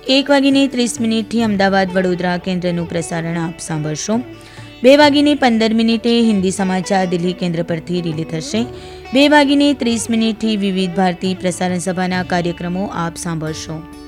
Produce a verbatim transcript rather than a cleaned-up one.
એક વાગીને ત્રીસ મિનિટથી અમદાવાદ વડોદરા કેન્દ્રનું પ્રસારણ આપ સાંભળશો. બે વાગીને પંદર મિનિટે હિન્દી સમાચાર દિલ્હી કેન્દ્ર પરથી રિલે થશે. બે વાગીને ત્રીસ મિનિટથી વિવિધ ભારતી પ્રસારણ સભાના કાર્યક્રમો આપ સાંભળશો.